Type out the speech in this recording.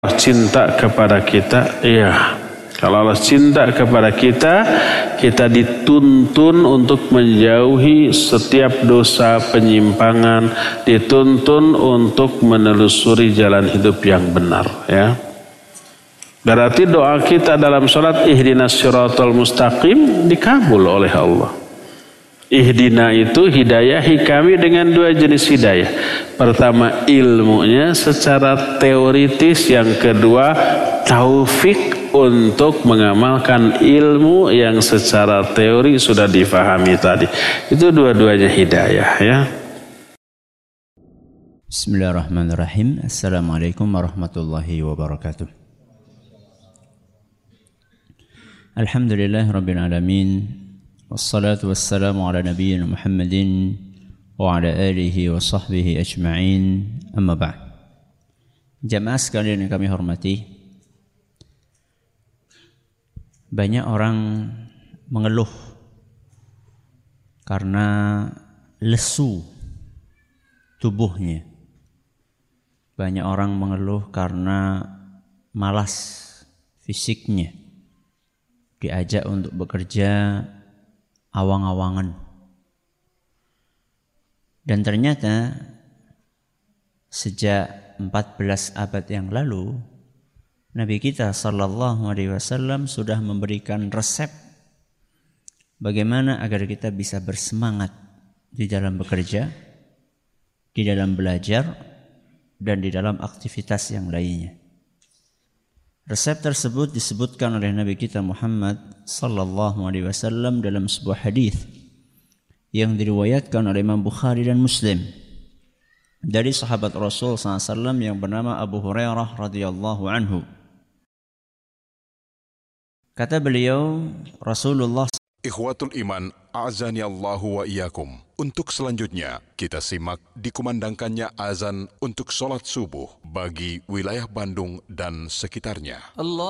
cinta kepada kita, iya. Kalau Allah cinta kepada kita, kita dituntun untuk menjauhi setiap dosa, penyimpangan, dituntun untuk menelusuri jalan hidup yang benar, ya. Berarti doa kita dalam salat ihdinas siratal mustaqim dikabul oleh Allah. Ihdina itu hidayahi kami dengan dua jenis hidayah. Pertama ilmunya secara teoritis, yang kedua taufik untuk mengamalkan ilmu yang secara teori sudah difahami tadi. Itu dua-duanya hidayah, ya. Bismillahirrahmanirrahim. Assalamualaikum warahmatullahi wabarakatuh. Alhamdulillahirabbil alamin. Wassalatu wassalamu ala nabiyyina Muhammadin wa ala alihi wa sahbihi ajma'in. Amma ba'd. Jamaah sekalian yang kami hormati, banyak orang mengeluh karena lesu tubuhnya. Banyak orang mengeluh karena malas fisiknya. Diajak untuk bekerja awang-awangan. Dan ternyata sejak 14 abad yang lalu, Nabi kita sallallahu alaihi wasallam sudah memberikan resep bagaimana agar kita bisa bersemangat di dalam bekerja, di dalam belajar, dan di dalam aktivitas yang lainnya. Resep tersebut disebutkan oleh Nabi kita Muhammad sallallahu alaihi wasallam dalam sebuah hadis yang diriwayatkan oleh Imam Bukhari dan Muslim dari sahabat Rasul sallallahu alaihi wasallam yang bernama Abu Hurairah radhiyallahu anhu. Kata beliau, Rasulullah Ikhwatul iman, a'azani Allahu wa iyyakum. Untuk selanjutnya, kita simak dikumandangkannya azan untuk sholat subuh bagi wilayah Bandung dan sekitarnya.